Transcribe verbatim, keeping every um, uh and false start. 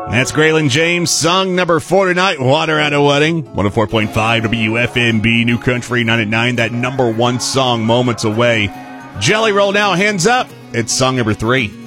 That's Graylin James, song number four tonight, Water at a Wedding. one oh four point five W F M B, New Country nine at nine, that number one song moments away. Jelly Roll now, hands up. It's song number three.